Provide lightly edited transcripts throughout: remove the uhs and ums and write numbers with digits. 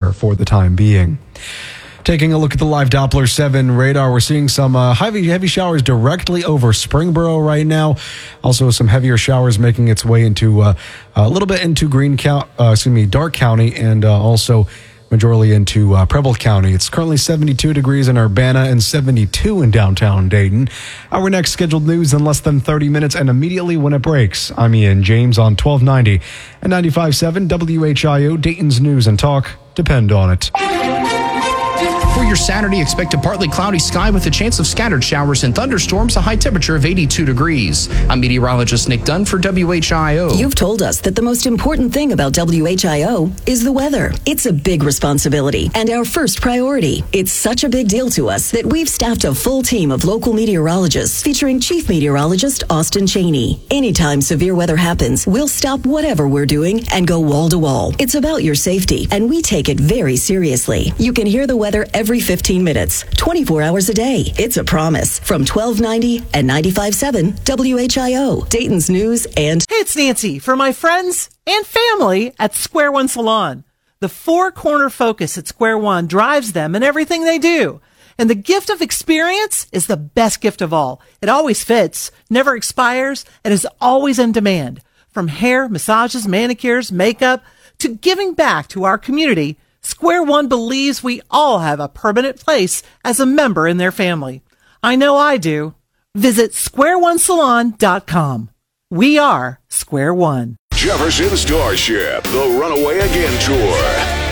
there for the time being. Taking a look at the live Doppler 7 radar, we're seeing some heavy showers directly over Springboro right now. Also, some heavier showers making its way into a little bit into Dark County, and also majorly into Preble County. It's currently 72 degrees in Urbana and 72 in downtown Dayton. Our next scheduled news in less than 30 minutes, and immediately when it breaks. I'm Ian James on 1290 and 95.7 WHIO, Dayton's News and Talk. Depend on it. For your Saturday, expect a partly cloudy sky with a chance of scattered showers and thunderstorms, a high temperature of 82 degrees. I'm meteorologist Nick Dunn for WHIO. You've told us that the most important thing about WHIO is the weather. It's a big responsibility and our first priority. It's such a big deal to us that we've staffed a full team of local meteorologists featuring Chief Meteorologist Austin Cheney. Anytime severe weather happens, we'll stop whatever we're doing and go wall to wall. It's about your safety, and we take it very seriously. You can hear the weather every 15 minutes, 24 hours a day. It's a promise. From 1290 and 95.7 WHIO, Dayton's News and... Hey, it's Nancy for my friends and family at Square One Salon. The four-corner focus at Square One drives them in everything they do. And the gift of experience is the best gift of all. It always fits, never expires, and is always in demand. From hair, massages, manicures, makeup, to giving back to our community, Square One believes we all have a permanent place as a member in their family. I know I do. Visit squareonesalon.com. We are Square One. Jefferson Starship, the Runaway Again Tour.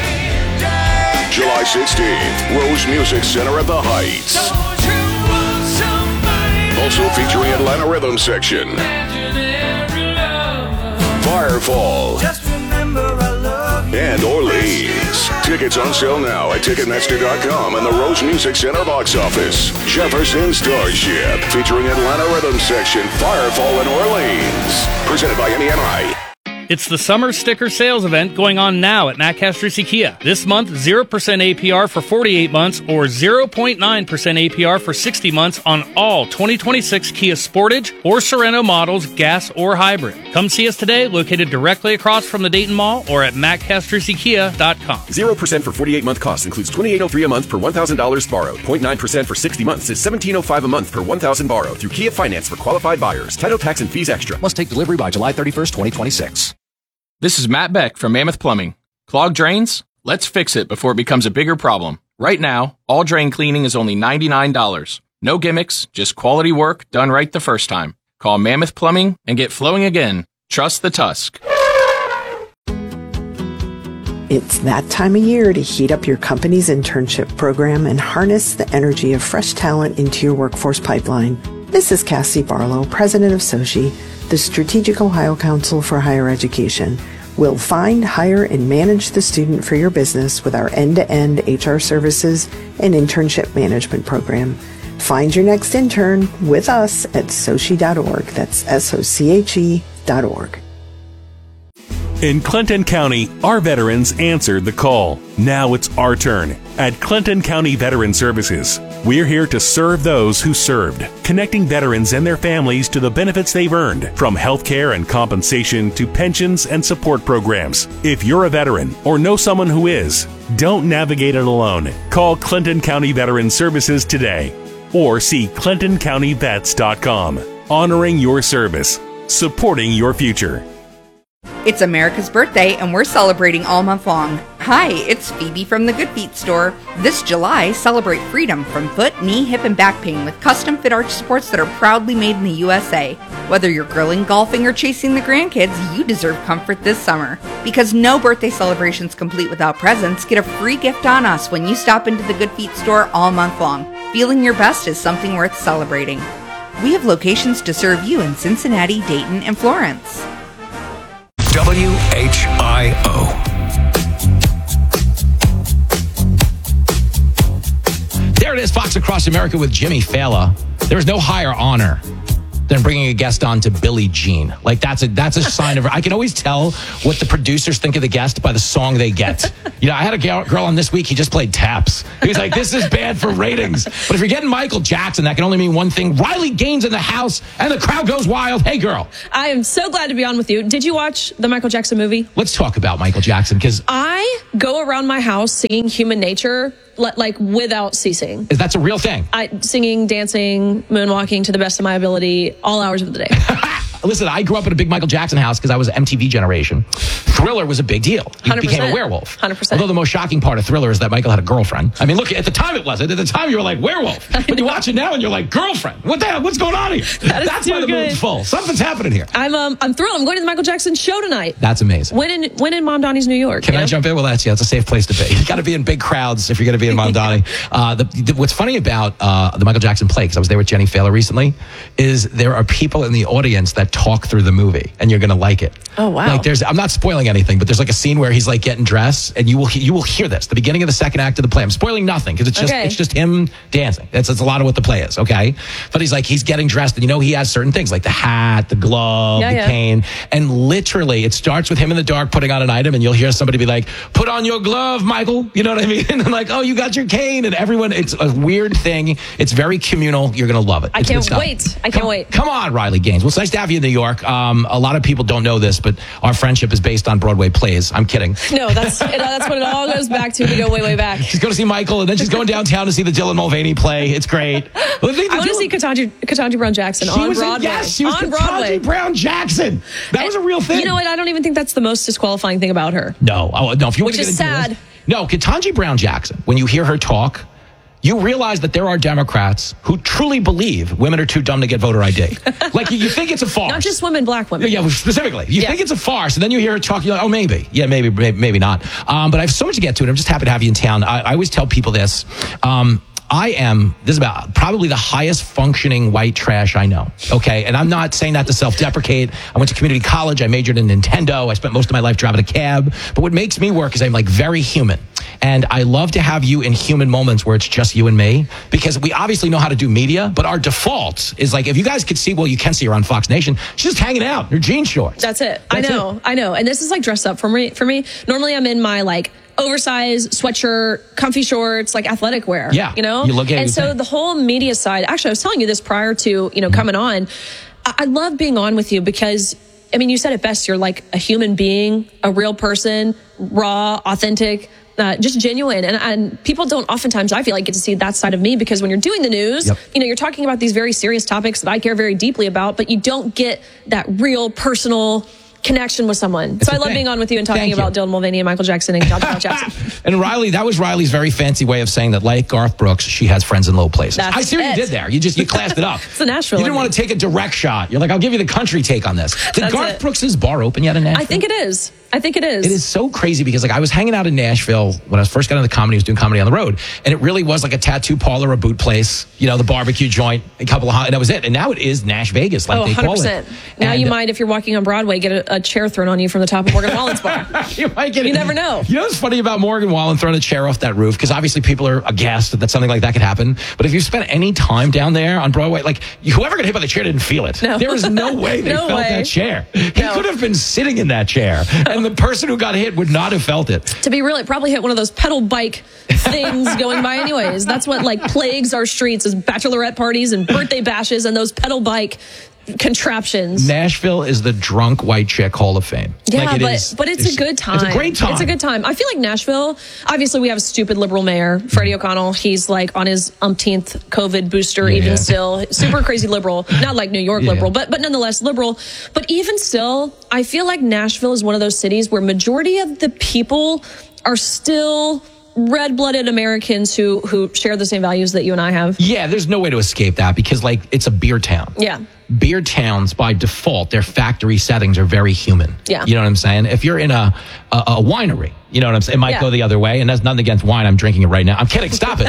July 16th, Rose Music Center at the Heights. Also featuring Atlanta Rhythm Section. Firefall. And Orleans. Tickets on sale now at Ticketmaster.com and the Rose Music Center box office. Jefferson Starship, featuring Atlanta Rhythm Section, Firefall, and Orleans. Presented by MEMI. It's the summer sticker sales event going on now at Matt Castrucci Kia. This month, 0% APR for 48 months or 0.9% APR for 60 months on all 2026 Kia Sportage or Sorento models, gas or hybrid. Come see us today, located directly across from the Dayton Mall or at mattcastruccikia.com. 0% for 48-month cost includes $2,803 a month per $1,000 borrowed. 0.9% for 60 months is $1,705 a month per $1,000 borrowed through Kia Finance for qualified buyers. Title, tax, and fees extra. Must take delivery by July 31st, 2026. This is Matt Beck from Mammoth Plumbing. Clogged drains? Let's fix it before it becomes a bigger problem. Right now, all drain cleaning is only $99. No gimmicks, just quality work done right the first time. Call Mammoth Plumbing and get flowing again. Trust the Tusk. It's that time of year to heat up your company's internship program and harness the energy of fresh talent into your workforce pipeline. This is Cassie Barlow, president of SOCHI, the Strategic Ohio Council for Higher Education. We'll find, hire, and manage the student for your business with our end-to-end HR services and internship management program. Find your next intern with us at sochi.org. That's SOCHE.org. In Clinton County, our veterans answered the call. Now it's our turn. At Clinton County Veteran Services, we're here to serve those who served, connecting veterans and their families to the benefits they've earned, from health care and compensation to pensions and support programs. If you're a veteran or know someone who is, don't navigate it alone. Call Clinton County Veteran Services today or see ClintonCountyVets.com. Honoring your service, supporting your future. It's America's birthday, and we're celebrating all month long. Hi, it's Phoebe from the Good Feet store. This July, celebrate freedom from foot, knee, hip, and back pain with custom-fit arch supports that are proudly made in the USA. Whether you're grilling, golfing, or chasing the grandkids, you deserve comfort this summer. Because no birthday celebration's complete without presents, get a free gift on us when you stop into the Good Feet store all month long. Feeling your best is something worth celebrating. We have locations to serve you in Cincinnati, Dayton, and Florence. WHIO. There it is, Fox Across America with Jimmy Fallon. There is no higher honor than bringing a guest on to Billie Jean. Like, that's a sign of... I can always tell what the producers think of the guest by the song they get. You know, I had a girl on this week, he just played taps. He was like, this is bad for ratings. But if you're getting Michael Jackson, that can only mean one thing. Riley Gaines in the house, and the crowd goes wild. Hey, girl. I am so glad to be on with you. Did you watch the Michael Jackson movie? Let's talk about Michael Jackson, because... I go around my house singing Human Nature, like, without ceasing. That's a real thing? Singing, dancing, moonwalking to the best of my ability, all hours of the day. Listen, I grew up in a big Michael Jackson house because I was an MTV generation. Thriller was a big deal. He 100%. became a werewolf. 100%. Although the most shocking part of Thriller is that Michael had a girlfriend. I mean, look, at the time it wasn't. At the time you were like, werewolf. But you watch it now and you're like, girlfriend. What the hell? What's going on here? That's why the mood's full. Something's happening here. I'm thrilled. I'm going to the Michael Jackson show tonight. That's amazing. When in Mamdani's New York. Can I jump in? Well, that's a safe place to be. You got to be in big crowds if you're going to be in Mamdani. What's funny about the Michael Jackson play, because I was there with Jenny Failer recently, is there are people in the audience that talk through the movie, and you're going to like it. Oh, wow. Like, I'm not spoiling anything, but there's like a scene where he's like getting dressed, and you will hear this, the beginning of the second act of the play. I'm spoiling nothing because it's just him dancing. It's a lot of what the play is, okay? But he's getting dressed, and he has certain things like the hat, the glove, the cane, and literally it starts with him in the dark putting on an item, and you'll hear somebody be like, "Put on your glove, Michael." You know what I mean? And then like, "Oh, you got your cane," and everyone. It's a weird thing. It's very communal. You're gonna love it. I can't wait. Come on, Riley Gaines. Well, it's nice to have you in New York. A lot of people don't know this, but our friendship is based on Broadway plays. I'm kidding. No, that's what it all goes back to. We go way, way back. She's going to see Michael, and then she's going downtown to see the Dylan Mulvaney play. It's great. I want to see Ketanji Brown Jackson on Broadway. She was on Ketanji Broadway. Brown Jackson. That was a real thing. You know what? I don't even think that's the most disqualifying thing about her. No. If you want to get into sad. this, no, Ketanji Brown Jackson, when you hear her talk, you realize that there are Democrats who truly believe women are too dumb to get voter ID. Like, you think it's a farce. Not just women, black women. Yeah, specifically. You think it's a farce, and then you hear her talk, you're like, oh, maybe. Yeah, maybe not. But I have so much to get to, and I'm just happy to have you in town. I always tell people this. This is about probably the highest functioning white trash I know. Okay. And I'm not saying that to self-deprecate. I went to community college. I majored in Nintendo. I spent most of my life driving a cab. But what makes me work is I'm like very human. And I love to have you in human moments where it's just you and me, because we obviously know how to do media, but our default is like, if you guys could see, well, you can see her on Fox Nation. She's just hanging out in her jean shorts. That's it. I know. And this is like dressed up for me. Normally I'm in my like oversized sweatshirt, comfy shorts, like athletic wear. Yeah. You know? You look at and so the whole media side, actually, I was telling you this prior to, coming on. I love being on with you because, I mean, you said it best. You're like a human being, a real person, raw, authentic, just genuine. And people don't oftentimes, I feel like, get to see that side of me, because when you're doing the news, you're talking about these very serious topics that I care very deeply about, but you don't get that real personal connection with someone. So I love being on with you and talking about Dylan Mulvaney and Michael Jackson and Ketanji Jackson. And Riley, that was Riley's very fancy way of saying that, like Garth Brooks, she has friends in low places. I see what you did there. You classed it up. It's a Nashville. You didn't want to take a direct shot. You're like, I'll give you the country take on this. Did Garth Brooks' bar open yet in Nashville? I think it is. It is so crazy because I was hanging out in Nashville when I first got into comedy. I was doing comedy on the road, and it really was like a tattoo parlor, a boot place, the barbecue joint, a couple of, and that was it. And now it is Nash Vegas, like they call it. Now you might, if you're walking on Broadway, get a chair thrown on you from the top of Morgan Wallen's bar. You might get it. You never know. You know what's funny about Morgan Wallen throwing a chair off that roof? Because obviously people are aghast that something like that could happen. But if you spent any time down there on Broadway, like whoever got hit by the chair didn't feel it. No. There was no way they felt that chair. He could have been sitting in that chair, and the person who got hit would not have felt it. To be real, it probably hit one of those pedal bike things going by anyways. That's what plagues our streets, is bachelorette parties and birthday bashes and those pedal bike contraptions. Nashville is the drunk white chick Hall of Fame. Yeah, but it's a good time. It's a great time. It's a good time. I feel like Nashville, obviously we have a stupid liberal mayor, Freddie O'Connell. He's like on his umpteenth COVID booster, even still. Super crazy liberal. Not like New York liberal, but nonetheless liberal. But even still, I feel like Nashville is one of those cities where majority of the people are still red-blooded Americans who share the same values that you and I have. Yeah, there's no way to escape that because it's a beer town. Yeah. Beer towns, by default, their factory settings are very human. Yeah. You know what I'm saying? If you're in a winery, you know what I'm saying? It might go the other way, and that's nothing against wine. I'm drinking it right now. I'm kidding. Stop it. We're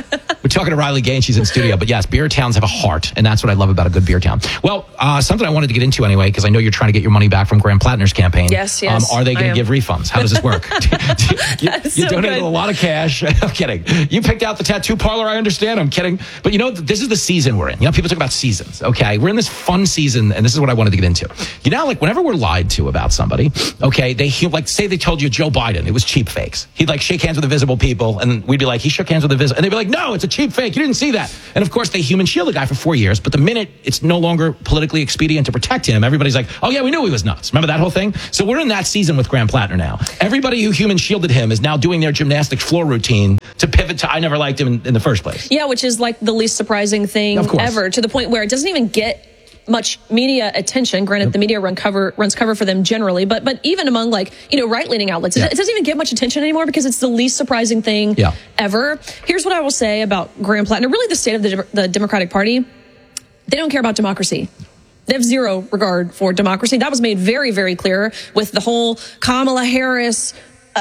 We're talking to Riley Gaines. She's in studio. But yes, beer towns have a heart, and that's what I love about a good beer town. Well, something I wanted to get into anyway, because I know you're trying to get your money back from Graham Plattner's campaign. Yes. Are they going to give refunds? How does this work? you donated a lot of cash. I'm kidding. You picked out the tattoo parlor. I understand. I'm kidding. But this is the season we're in. People talk about seasons. Okay, we're in this fun season, and this is what I wanted to get into. Like whenever we're lied to about somebody, okay, say they told you Joe Biden, it was cheap fakes. He'd shake hands with invisible people, and we'd be like, he shook hands with invisible, and they'd be like, no, it's a cheap fake. You didn't see that. And of course, they human shield the guy for 4 years. But the minute it's no longer politically expedient to protect him, everybody's like, oh yeah, we knew he was nuts. Remember that whole thing? So we're in that season with Graham Plattner now. Everybody who human shielded him is now doing their gymnastics floor routine to pivot to I never liked him in the first place. Yeah, which is the least surprising thing ever, to the point where it doesn't even get much media attention. Granted, the media runs cover for them generally, but even among right-leaning outlets, it doesn't even get much attention anymore because it's the least surprising thing ever. Here's what I will say about Graham Plattner, really the state of the Democratic Party. They don't care about democracy. They have zero regard for democracy. That was made very, very clear with the whole Kamala Harris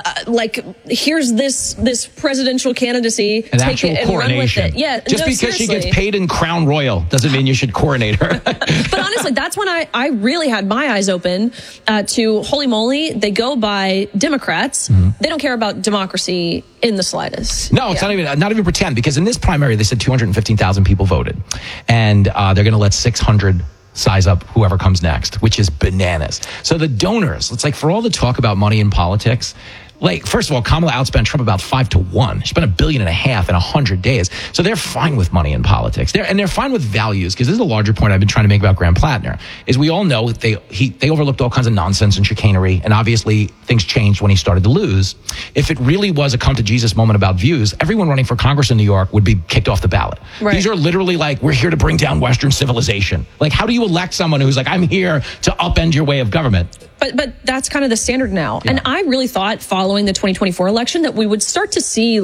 here's this presidential candidacy, take it and run with it. Yeah, just because she gets paid in Crown Royal doesn't mean you should coronate her. But honestly, that's when I really had my eyes open to holy moly, they go by Democrats. Mm-hmm. They don't care about democracy in the slightest. No, it's not even pretend, because in this primary they said 215,000 people voted, and they're going to let 600 size up whoever comes next, which is bananas. So the donors, it's for all the talk about money in politics, first of all, Kamala outspent Trump about 5-1. She spent $1.5 billion in 100 days. So they're fine with money in politics. They're fine with values, because this is a larger point I've been trying to make about Graham Plattner, is we all know they overlooked all kinds of nonsense and chicanery, and obviously things changed when he started to lose. If it really was a come to Jesus moment about views, everyone running for Congress in New York would be kicked off the ballot. Right. These are literally we're here to bring down Western civilization. How do you elect someone who's I'm here to upend your way of government? But that's kind of the standard now. Yeah. And I really thought following the 2024 election that we would start to see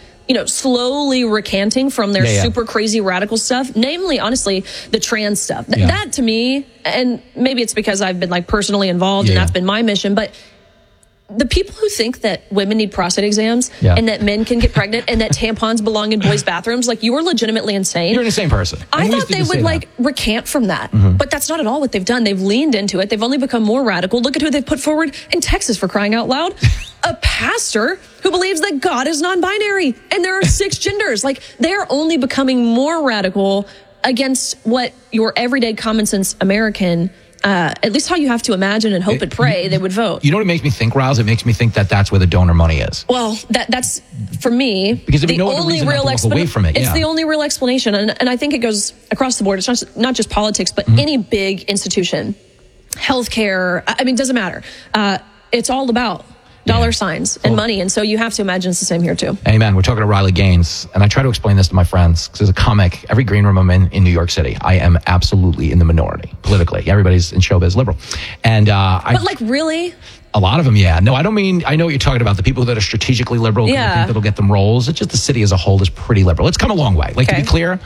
slowly recanting from their super crazy radical stuff, namely, honestly, the trans stuff. That to me, and maybe it's because I've been personally involved and that's been my mission, but the people who think that women need prostate exams and that men can get pregnant and that tampons belong in boys' bathrooms, you are legitimately insane. You're an insane person. I thought they would recant from that, but that's not at all what they've done. They've leaned into it. They've only become more radical. Look at who they've put forward in Texas, for crying out loud. A pastor who believes that God is non-binary and there are 6 genders. They're only becoming more radical against what your everyday common sense American, at least how you have to imagine and hope and pray they would vote. You know what it makes me think, Rouse? It makes me think that that's where the donor money is. Well, that's for me, because the only real explanation. It's the only real explanation, and I think it goes across the board. It's not just politics, but any big institution, healthcare. It doesn't matter. It's all about dollar signs and money, and so you have to imagine it's the same here too. Amen. We're talking to Riley Gaines, and I try to explain this to my friends, because as a comic, every green room I'm in New York City, I am absolutely in the minority politically. Everybody's in showbiz liberal, and but really. A lot of them, yeah. No, I don't mean, I know what you're talking about, the people that are strategically liberal, think that'll get them roles. It's just the city as a whole is pretty liberal. It's come a long way. To be clear,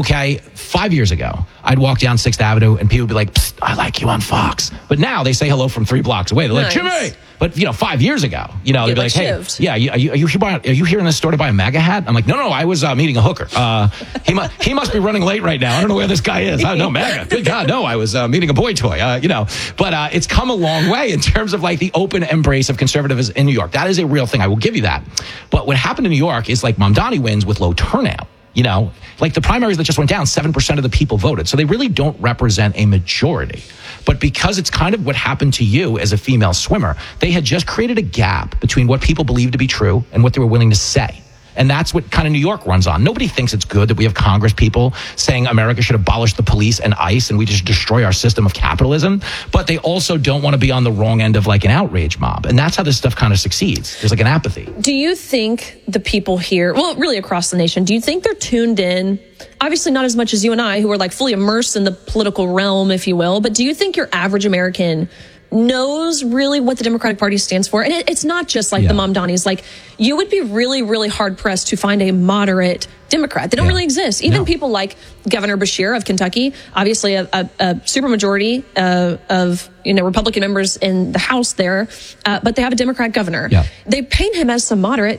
5 years ago, I'd walk down 6th Avenue and people would be like, Psst, I like you on Fox. But now they say hello from 3 blocks away. They're like, Jimmy! But 5 years ago, they'd be like, hey, are you here in the store to buy a MAGA hat? I'm like, no, I was meeting a hooker. He must be running late right now. I don't know where this guy is. No, MAGA. Good God, no, I was meeting a boy toy. But it's come a long way in terms of the open embrace of conservatives in New York. That is a real thing. I will give you that. But what happened in New York is Mamdani wins with low turnout. The primaries that just went down, 7% of the people voted. So they really don't represent a majority. But because it's kind of what happened to you as a female swimmer, they had just created a gap between what people believed to be true and what they were willing to say. And that's what kind of New York runs on. Nobody thinks it's good that we have Congress people saying America should abolish the police and ICE and we just destroy our system of capitalism. But they also don't want to be on the wrong end of an outrage mob. And that's how this stuff kind of succeeds. There's an apathy. Do you think the people here, well, really across the nation, do you think they're tuned in? Obviously not as much as you and I, who are fully immersed in the political realm, if you will. But do you think your average American knows really what the Democratic Party stands for? And it's not just the Mamdanis. You would be really, really hard pressed to find a moderate Democrat. They don't really exist. Even people like Governor Beshear of Kentucky, obviously a supermajority of Republican members in the House there, but they have a Democrat governor. Yeah. They paint him as some moderate.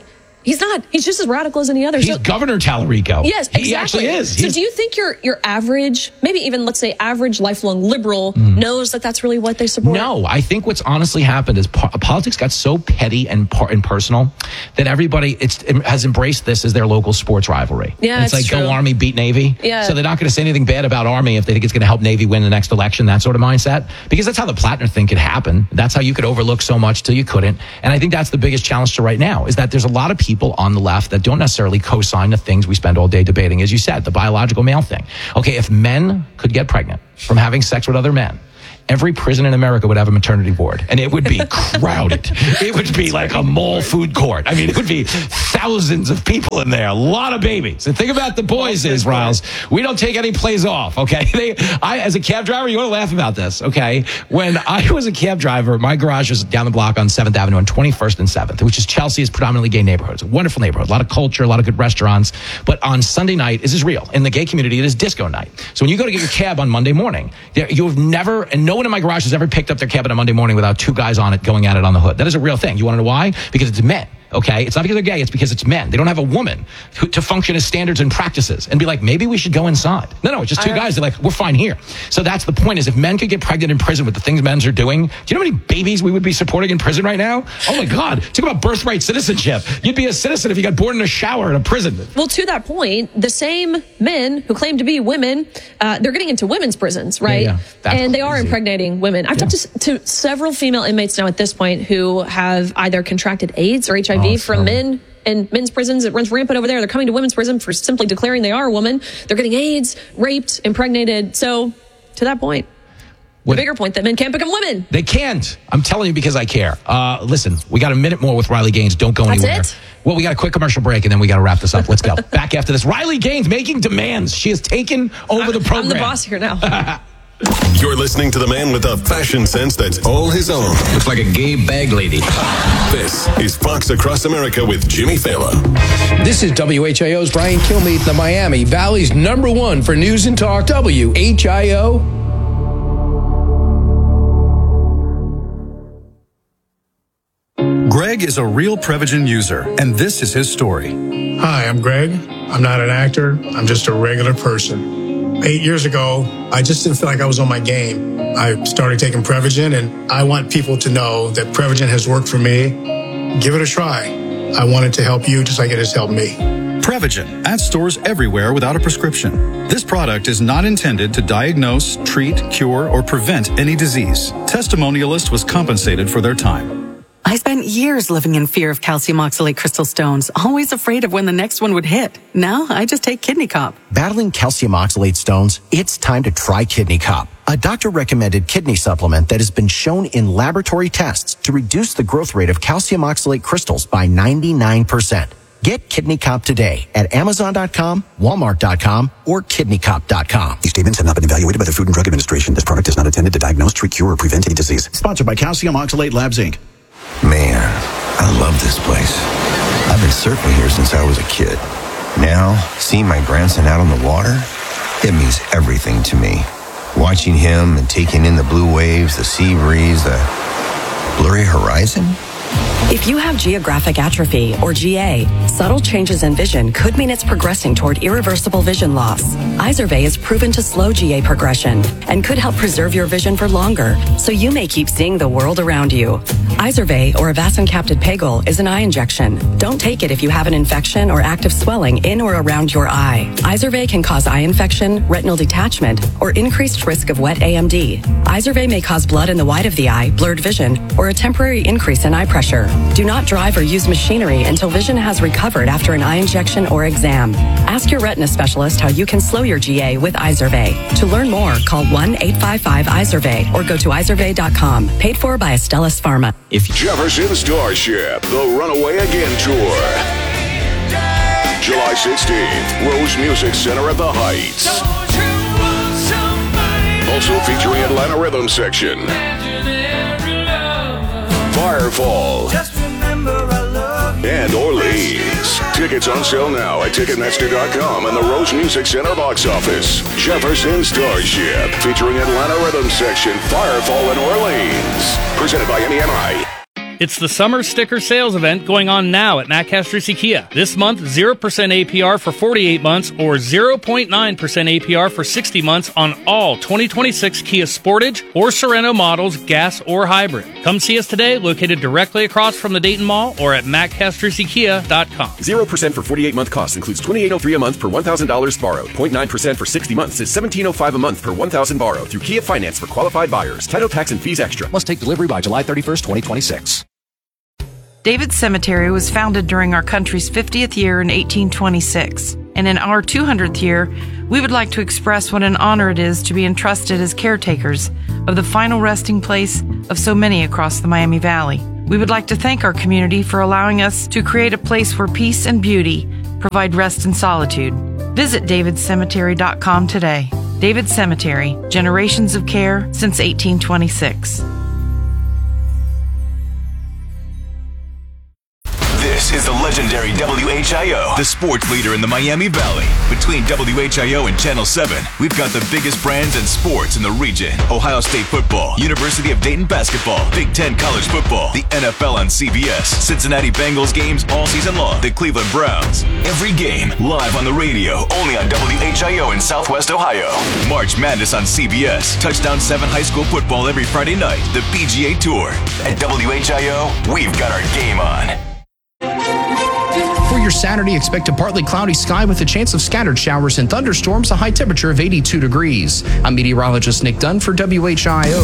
He's not. He's just as radical as any other. He's Governor Tallarico. Yes, exactly. He actually is. So do you think your average, maybe even, let's say, average lifelong liberal knows that that's really what they support? No, I think what's honestly happened is politics got so petty and personal that everybody has embraced this as their local sports rivalry. Yeah, it's like true. go Army, beat Navy. Yeah. So they're not going to say anything bad about Army if they think it's going to help Navy win the next election, that sort of mindset. Because that's how the Plattner thing could happen. That's how you could overlook so much till you couldn't. And I think that's the biggest challenge to right now is that there's a lot of people on the left that don't necessarily co-sign the things we spend all day debating. As you said, the biological male thing. Okay, if men could get pregnant from having sex with other men, every prison in America would have a maternity ward, and it would be crowded. It would be like a mall food court. I mean, it would be thousands of people in there, a lot of babies. And think about the boys, Riles. We don't take any plays off, okay? As a cab driver, you want to laugh about this, okay? When I was a cab driver, my garage was down the block on 7th Avenue on 21st and 7th, which is Chelsea's predominantly gay neighborhood. It's a wonderful neighborhood, a lot of culture, a lot of good restaurants. But on Sunday night, this is real. In the gay community, it is disco night. So when you go to get your cab on Monday morning, you have never, and no one in my garage has ever picked up their cab on a Monday morning without two guys on it going at it on the hood. That is a real thing. You want to know why? Because it's men. Okay, it's not because they're gay, it's because it's men. They don't have a woman to function as standards and practices and be like, maybe we should go inside. No, it's just two guys. They're like, we're fine here. So that's the point, is if men could get pregnant in prison with the things men are doing, do you know how many babies we would be supporting in prison right now? Oh my God, talk about birthright citizenship. You'd be a citizen if you got born in a shower in a prison. Well, to that point, the same men who claim to be women, they're getting into women's prisons, right? Yeah. And they are impregnating women. I've talked to several female inmates now at this point who have either contracted AIDS or HIV from men in men's prisons. It runs rampant over there. They're coming to women's prison for simply declaring they are a woman. They're getting AIDS, raped, impregnated. So, to that point, the bigger point that men can't become women. They can't. I'm telling you because I care. Listen, we got a minute more with Riley Gaines. Don't go anywhere. That's it? Well, we got a quick commercial break, and then we got to wrap this up. Let's go. Back after this. Riley Gaines making demands. She has taken over the program. I'm the boss here now. You're listening to the man with a fashion sense that's all his own. Looks like a gay bag lady. This is Fox Across America with Jimmy Fallon. This is WHIO's Brian Kilmeade, the Miami Valley's #1 for news and talk. WHIO. Greg is a real Prevagen user, and this is his story. Hi, I'm Greg. I'm not an actor. I'm just a regular person. 8 years ago, I just didn't feel like I was on my game. I started taking Prevagen, and I want people to know that Prevagen has worked for me. Give it a try. I want it to help you just like it has helped me. Prevagen, at stores everywhere without a prescription. This product is not intended to diagnose, treat, cure, or prevent any disease. Testimonialist was compensated for their time. I spent years living in fear of calcium oxalate crystal stones, always afraid of when the next one would hit. Now, I just take Kidney Cop. Battling calcium oxalate stones? It's time to try Kidney Cop, a doctor-recommended kidney supplement that has been shown in laboratory tests to reduce the growth rate of calcium oxalate crystals by 99%. Get Kidney Cop today at Amazon.com, Walmart.com, or KidneyCop.com. These statements have not been evaluated by the Food and Drug Administration. This product is not intended to diagnose, treat, cure, or prevent any disease. Sponsored by Calcium Oxalate Labs, Inc. Man, I love this place. I've been surfing here since I was a kid. Now, seeing my grandson out on the water, it means everything to me. Watching him and taking in the blue waves, the sea breeze, the blurry horizon. If you have geographic atrophy, or GA, subtle changes in vision could mean it's progressing toward irreversible vision loss. Izervay is proven to slow GA progression and could help preserve your vision for longer, so you may keep seeing the world around you. Izervay, or avacincaptad pegol, is an eye injection. Don't take it if you have an infection or active swelling in or around your eye. Izervay can cause eye infection, retinal detachment, or increased risk of wet AMD. Izervay may cause blood in the white of the eye, blurred vision, or a temporary increase in eye pressure. Do not drive or use machinery until vision has recovered after an eye injection or exam. Ask your retina specialist how you can slow your GA with Izervay. To learn more, call 1-855-IZERVAY or go to izervay.com. Paid for by Astellas Pharma. Jefferson Starship, the Runaway Again Tour. July 16th, Rose Music Center at the Heights. Also featuring Atlanta Rhythm Section. Firefall, and Orleans. Tickets on sale now at Ticketmaster.com and the Rose Music Center box office. Jefferson Starship, featuring Atlanta Rhythm Section, Firefall, and Orleans. Presented by MEMI. It's the summer sticker sales event going on now at Matt Castrucci Kia. This month, 0% APR for 48 months or 0.9% APR for 60 months on all 2026 Kia Sportage or Sorento models, gas or hybrid. Come see us today, located directly across from the Dayton Mall or at mattcastruccikia.com. 0% for 48-month cost includes $2,803 a month per $1,000 borrowed. 0.9% for 60 months is $1,705 a month per $1,000 borrowed through Kia Finance for qualified buyers. Title, tax, and fees extra. Must take delivery by July 31st, 2026. David Cemetery was founded during our country's 50th year in 1826. And in our 200th year, we would like to express what an honor it is to be entrusted as caretakers of the final resting place of so many across the Miami Valley. We would like to thank our community for allowing us to create a place where peace and beauty provide rest and solitude. Visit davidcemetery.com today. David Cemetery, generations of care since 1826. This is the legendary WHIO, the sports leader in the Miami Valley. Between WHIO and Channel 7, we've got the biggest brands and sports in the region. Ohio State football, University of Dayton basketball, Big Ten college football, the NFL on CBS, Cincinnati Bengals games all season long, the Cleveland Browns. Every game live on the radio, only on WHIO in Southwest Ohio. March Madness on CBS, Touchdown 7 high school football every Friday night, the PGA Tour. At WHIO, we've got our game on. For your Saturday, expect a partly cloudy sky with a chance of scattered showers and thunderstorms, a high temperature of 82 degrees. I'm meteorologist Nick Dunn for WHIO.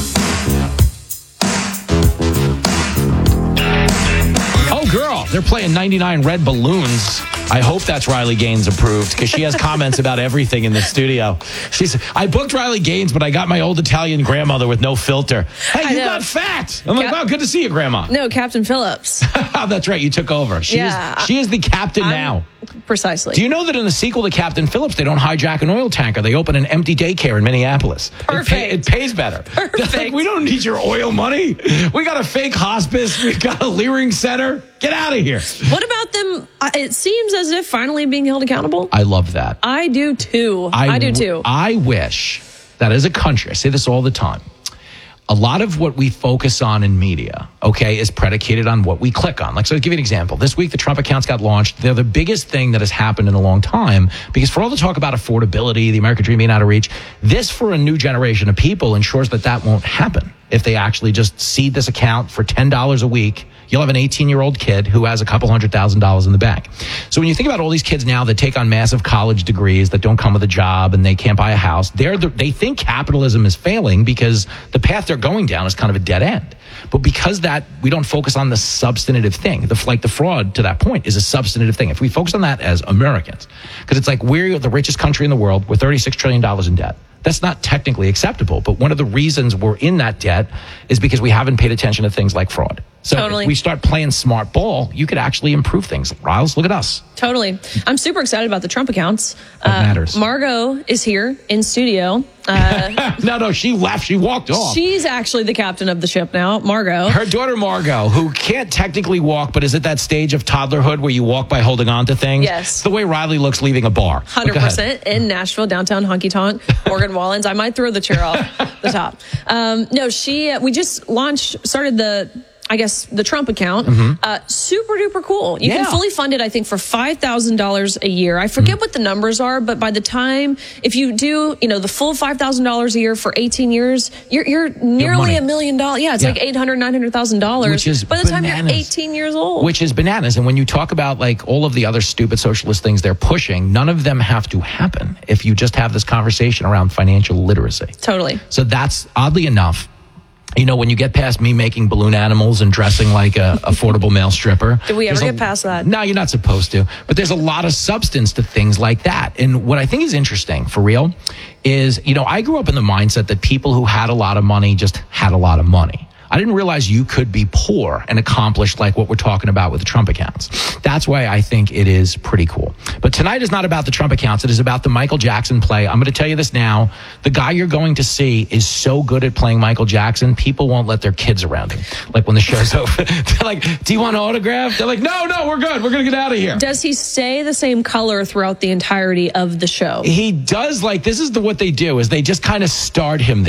Oh, girl, they're playing 99 Red Balloons. I hope that's Riley Gaines approved because she has comments about everything in the studio. I booked Riley Gaines, but I got my old Italian grandmother with no filter. Hey, you got fat. I'm like, wow, good to see you, Grandma. No, Captain Phillips. That's right. You took over. She is the captain now. Precisely. Do you know that in the sequel to Captain Phillips, they don't hijack an oil tanker? They open an empty daycare in Minneapolis. Perfect. It pays better. Perfect. Like, we don't need your oil money. We got a fake hospice. We've got a Leering Center. Get out of here. What about them? It seems as if finally being held accountable. I love that. I do too. I do too. I wish that as a country, I say this all the time, a lot of what we focus on in media, okay, is predicated on what we click on. Like, so to give you an example, this week the Trump accounts got launched. They're the biggest thing that has happened in a long time because for all the talk about affordability, the American dream being out of reach, this for a new generation of people ensures that that won't happen. If they actually just seed this account for $10 a week, you'll have an 18-year-old kid who has a couple $100,000 in the bank. So when you think about all these kids now that take on massive college degrees that don't come with a job and they can't buy a house, they think capitalism is failing because the path they're going down is kind of a dead end. But because that we don't focus on the substantive thing, like the fraud to that point is a substantive thing. If we focus on that as Americans, because it's like we're the richest country in the world, we're $36 trillion in debt. That's not technically acceptable, but one of the reasons we're in that debt is because we haven't paid attention to things like fraud. So if we start playing smart ball, you could actually improve things. Riles, look at us. Totally. I'm super excited about the Trump accounts. That matters. Margot is here in studio. No, she left. She walked off. She's actually the captain of the ship now, Margot. Her daughter, Margot, who can't technically walk, but is at that stage of toddlerhood where you walk by holding on to things. Yes. It's the way Riley looks leaving a bar. 100% in Nashville, downtown honky tonk, Morgan Wallens. I might throw the chair off the top. We just started the Trump account. Super duper cool. You can fully fund it, I think, for $5,000 a year. I forget what the numbers are, but by the time, if you do, the full $5,000 a year for 18 years, you're nearly $1 million. Yeah, it's like $800,000, $900,000. Which is by the time you're 18 years old. Which is bananas. And when you talk about like all of the other stupid socialist things they're pushing, none of them have to happen if you just have this conversation around financial literacy. Totally. So that's, oddly enough, when you get past me making balloon animals and dressing like a affordable male stripper. Did we ever get past that? No, you're not supposed to. But there's a lot of substance to things like that. And what I think is interesting, for real, is, I grew up in the mindset that people who had a lot of money just had a lot of money. I didn't realize you could be poor and accomplish like what we're talking about with the Trump accounts. That's why I think it is pretty cool. But tonight is not about the Trump accounts. It is about the Michael Jackson play. I'm going to tell you this now. The guy you're going to see is so good at playing Michael Jackson, people won't let their kids around him. Like when the show's over, they're like, do you want an autograph? They're like, no, we're good. We're going to get out of here. Does he stay the same color throughout the entirety of the show? He does. Like, this is what they do is they just kind of start him there.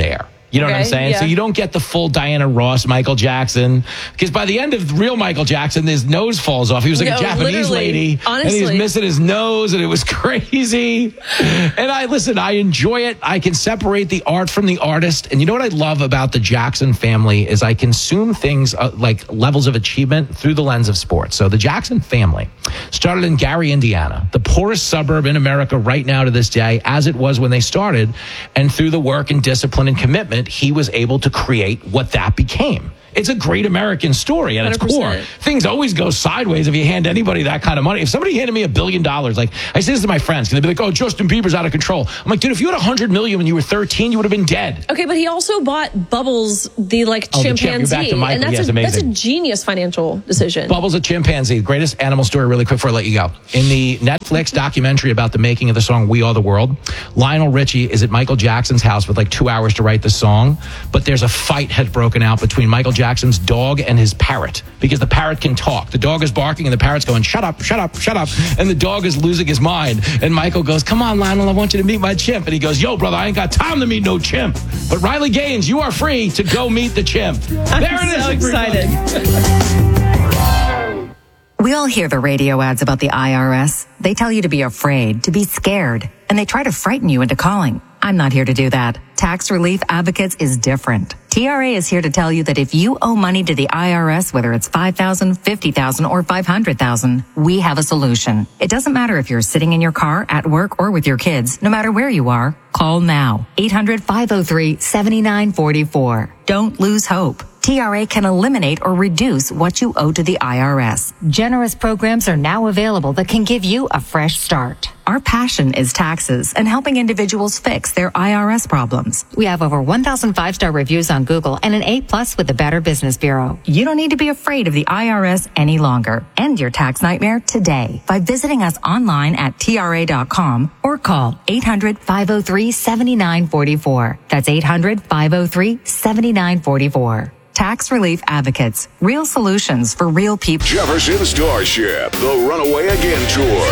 You know what I'm saying? Yeah. So you don't get the full Diana Ross, Michael Jackson. Because by the end of real Michael Jackson, his nose falls off. He was like a Japanese lady. Honestly. And he was missing his nose, and it was crazy. And I enjoy it. I can separate the art from the artist. And you know what I love about the Jackson family is I consume things like levels of achievement through the lens of sports. So the Jackson family started in Gary, Indiana, the poorest suburb in America right now to this day, as it was when they started. And through the work and discipline and commitment, he was able to create what that became. It's a great American story at its 100%. core. Things always go sideways if you hand anybody that kind of money. If somebody handed me $1 billion, like I say this to my friends, they'd be like, "Oh, Justin Bieber's out of control." I'm like, dude, if you had $100 million when you were 13, you would have been dead. Okay, but he also bought Bubbles, the chimpanzee, back to Michael. and that's Yes, that's a amazing. genius financial decision. Bubbles a chimpanzee. Greatest animal story really quick before I let you go. In the Netflix documentary about the making of the song We Are the World, Lionel Richie is at Michael Jackson's house with like 2 hours to write the song, but there's a fight had broken out between Michael Jackson's dog and his parrot because the parrot can talk. The dog is barking and the parrot's going, "Shut up, shut up, shut up." And the dog is losing his mind. And Michael goes, "Come on, Lionel, I want you to meet my chimp." And he goes, "Yo, brother, I ain't got time to meet no chimp. But Riley Gaines, you are free to go meet the chimp." There it is. So excited. We all hear the radio ads about the IRS. They tell you to be afraid, to be scared, and they try to frighten you into calling. I'm not here to do that. Tax Relief Advocates is different. TRA is here to tell you that if you owe money to the IRS, whether it's $5,000, $50,000, or $500,000, we have a solution. It doesn't matter if you're sitting in your car, at work, or with your kids. No matter where you are, call now. 800-503-7944. Don't lose hope. TRA can eliminate or reduce what you owe to the IRS. Generous programs are now available that can give you a fresh start. Our passion is taxes and helping individuals fix their IRS problems. We have over 1,000 5-star reviews on Google and an A+ with the Better Business Bureau. You don't need to be afraid of the IRS any longer. End your tax nightmare today by visiting us online at TRA.com or call 800-503-7944. That's 800-503-7944. Tax Relief Advocates. Real solutions for real people. Jefferson Starship, the Runaway Again Tour.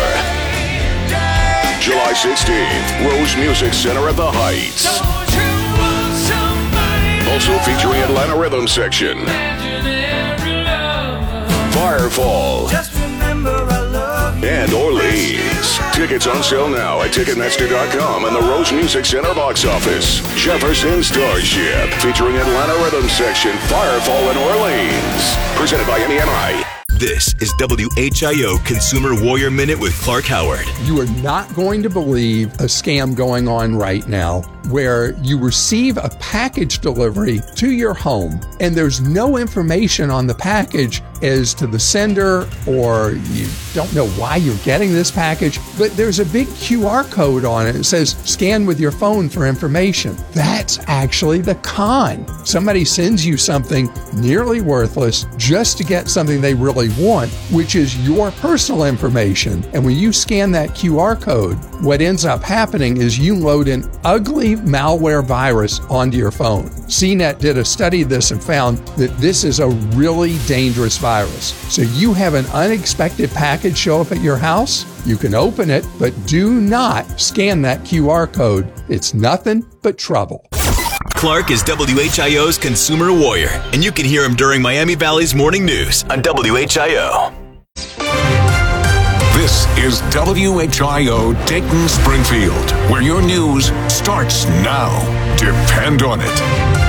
July 16th, Rose Music Center at the Heights. Also featuring Atlanta Rhythm Section. Firefall. And Orleans. Tickets on sale now at Ticketmaster.com and the Rose Music Center box office. Jefferson Starship, featuring Atlanta Rhythm Section, Firefall, and Orleans. Presented by MEMI. This is WHIO Consumer Warrior Minute with Clark Howard. You are not going to believe a scam going on right now where you receive a package delivery to your home and there's no information on the package as to the sender, or you don't know why you're getting this package, but there's a big QR code on it. It says scan with your phone for information. That's actually the con. Somebody sends you something nearly worthless just to get something they really want, which is your personal information. And when you scan that QR code, what ends up happening is you load an ugly malware virus onto your phone. CNET did a study of this and found that this is a really dangerous virus. So you have an unexpected package show up at your house, you can open it, but do not scan that QR code. It's nothing but trouble. Clark is WHIO's Consumer Warrior, and you can hear him during Miami Valley's Morning News on WHIO. This is WHIO Dayton Springfield, where your news starts now. Depend on it.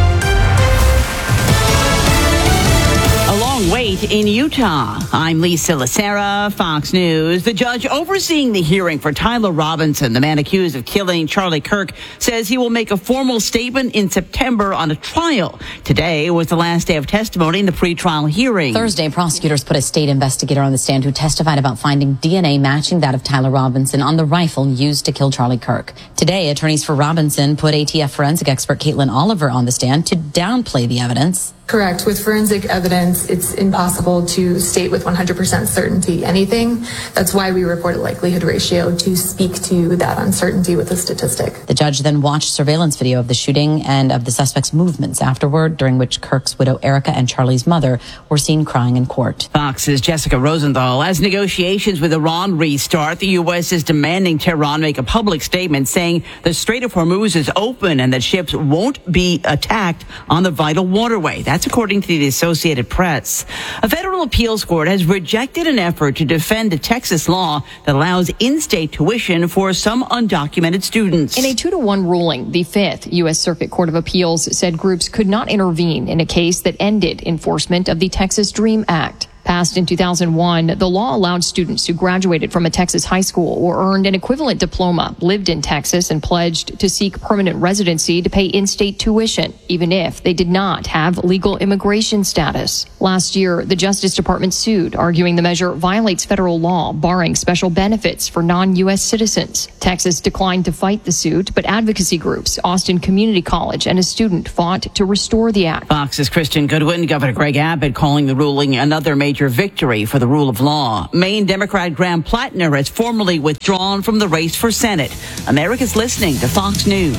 A long wait in Utah. I'm Lisa Lacera, Fox News. The judge overseeing the hearing for Tyler Robinson, the man accused of killing Charlie Kirk, says he will make a formal statement in September on a trial. Today was the last day of testimony in the pretrial hearing. Thursday, prosecutors put a state investigator on the stand who testified about finding DNA matching that of Tyler Robinson on the rifle used to kill Charlie Kirk. Today, attorneys for Robinson put ATF forensic expert Caitlin Oliver on the stand to downplay the evidence. Correct. With forensic evidence, it's impossible to state with 100% certainty anything. That's why we report a likelihood ratio to speak to that uncertainty with a statistic. The judge then watched surveillance video of the shooting and of the suspect's movements afterward, during which Kirk's widow Erica and Charlie's mother were seen crying in court. Fox's Jessica Rosenthal. As negotiations with Iran restart, the U.S. is demanding Tehran make a public statement saying the Strait of Hormuz is open and that ships won't be attacked on the vital waterway. That's according to the Associated Press. A federal appeals court has rejected an effort to defend a Texas law that allows in-state tuition for some undocumented students. In a 2-1 ruling, the Fifth U.S. Circuit Court of Appeals said groups could not intervene in a case that ended enforcement of the Texas DREAM Act. Passed in 2001, the law allowed students who graduated from a Texas high school or earned an equivalent diploma, lived in Texas, and pledged to seek permanent residency to pay in-state tuition, even if they did not have legal immigration status. Last year, the Justice Department sued, arguing the measure violates federal law, barring special benefits for non-U.S. citizens. Texas declined to fight the suit, but advocacy groups, Austin Community College, and a student fought to restore the act. Fox's Kristen Goodwin, Governor Greg Abbott calling the ruling another major victory for the rule of law. Maine Democrat Graham Plattner has formally withdrawn from the race for Senate. America's listening to Fox News.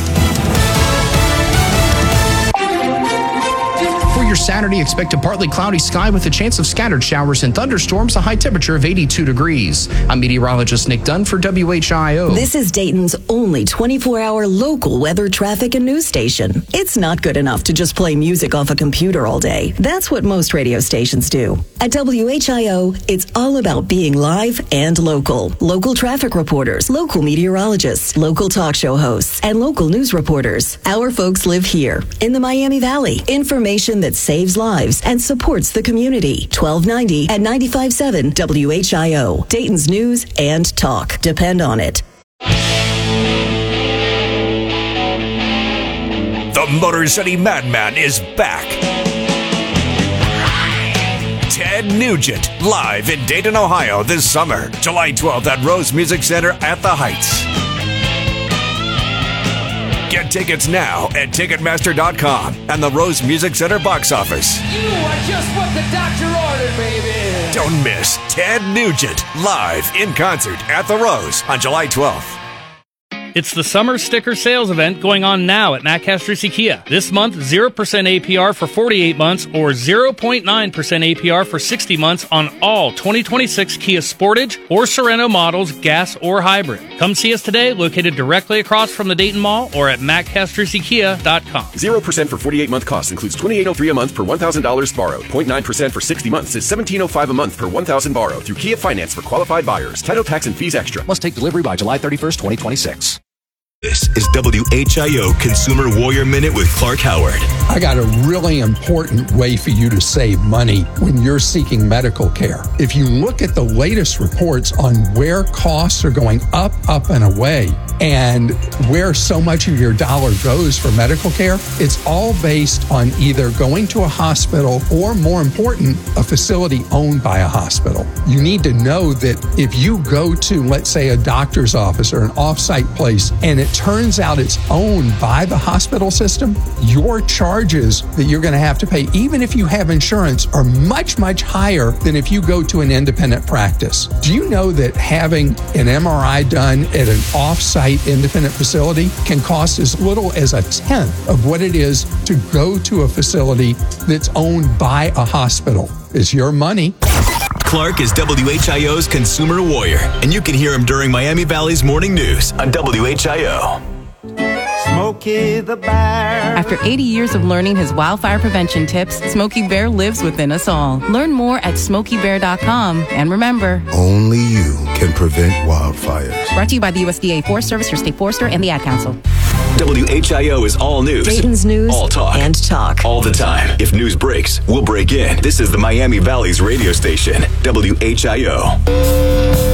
For your Saturday, expect a partly cloudy sky with a chance of scattered showers and thunderstorms, a high temperature of 82 degrees. I'm meteorologist Nick Dunn for WHIO. This is Dayton's only 24-hour local weather, traffic, and news station. It's not good enough to just play music off a computer all day. That's what most radio stations do. At WHIO, it's all about being live and local. Local traffic reporters, local meteorologists, local talk show hosts, and local news reporters. Our folks live here in the Miami Valley. Information that saves lives and supports the community. 1290 and 95.7 WHIO. Dayton's news and talk. Depend on it. The Motor City Madman is back. Ted Nugent, live in Dayton, Ohio this summer, July 12th at Rose Music Center at the Heights. Get tickets now at Ticketmaster.com and the Rose Music Center box office. You are just what the doctor ordered, baby. Don't miss Ted Nugent, live in concert at the Rose on July 12th. It's the summer sticker sales event going on now at Matt Castrucci Kia. This month, 0% APR for 48 months or 0.9% APR for 60 months on all 2026 Kia Sportage or Sorento models, gas or hybrid. Come see us today, located directly across from the Dayton Mall or at mattcastruccikia.com. 0% for 48-month cost includes $2,803 a month per $1,000 borrowed. 0.9% for 60 months is $1,705 a month per $1,000 borrowed through Kia Finance for qualified buyers. Title, tax, and fees extra. Must take delivery by July 31st, 2026. This is WHIO Consumer Warrior Minute with Clark Howard. I got a really important way for you to save money when you're seeking medical care. If you look at the latest reports on where costs are going up, and away, and where so much of your dollar goes for medical care, it's all based on either going to a hospital or, more important, a facility owned by a hospital. You need to know that if you go to, let's say, a doctor's office or an off-site place, and it turns out it's owned by the hospital system, your charges that you're going to have to pay, even if you have insurance, are much, much higher than if you go to an independent practice. Do you know that having an MRI done at an off-site independent facility can cost as little as 1/10 of what it is to go to a facility that's owned by a hospital? It's your money. Clark is WHIO's Consumer Warrior, and you can hear him during Miami Valley's morning news on WHIO. Smokey the Bear. After 80 years of learning his wildfire prevention tips, Smokey Bear lives within us all. Learn more at SmokeyBear.com. And remember, only you can prevent wildfires. Brought to you by the USDA Forest Service, your state forester, and the Ad Council. WHIO is all news. Dayton's news all talk. And talk. All the time. If news breaks, we'll break in. This is the Miami Valley's radio station, WHIO.